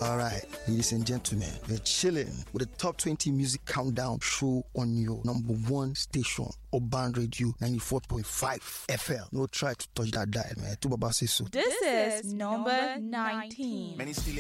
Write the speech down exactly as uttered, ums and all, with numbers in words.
All right, ladies and gentlemen, we're chilling with the top twenty music countdown show on your number one station, Urban Radio ninety-four point five F M. No try to touch that dial, man. Two Baba say so. This is number nineteen. Many still